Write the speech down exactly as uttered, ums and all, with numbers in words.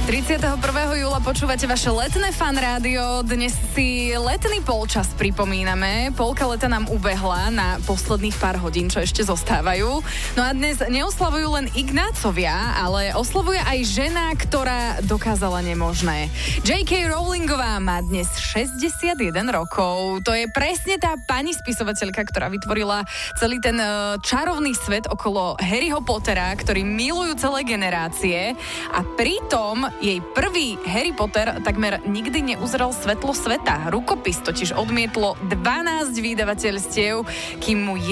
tridsiateho prvého júla počúvate vaše letné Fan rádio. Dnes si letný polčas pripomíname. Polka leta nám ubehla na posledných pár hodín, čo ešte zostávajú. No a dnes neoslavujú len Ignácovia, ale oslavuje aj žena, ktorá dokázala nemožné. džej ká. Rowlingová má dnes šesťdesiatjeden rokov. To je presne tá pani spisovateľka, ktorá vytvorila celý ten čarovný svet okolo Harryho Pottera, ktorý milujú celé generácie. A pritom jej prvý Harry Potter takmer nikdy neuzrel svetlo sveta. Rukopis totiž odmietlo dvanásť vydavateľstiev, kým mu